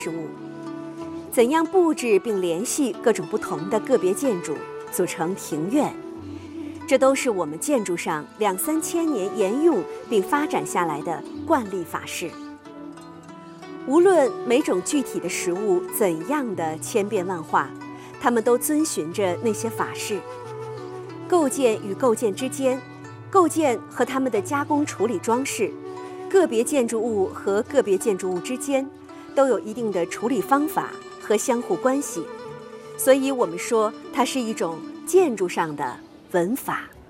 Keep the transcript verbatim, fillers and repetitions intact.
事物。怎样布置并联系各种不同的个别建筑，组成庭院，这都是我们建筑上两三千年沿用并发展下来的惯例法式。无论每种具体的实物怎样的千变万化，它们都遵循着那些法式。构件与构件之间，构件和它们的加工处理装饰，个别建筑物和个别建筑物之间，都有一定的处理方法和相互关系，所以我们说它是一种建筑上的文法。